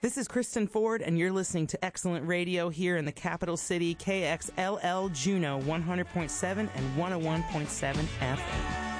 This is Kristen Ford, and you're listening to Excellent Radio here in the capital city, KXLL Juneau 100.7 and 101.7 FM.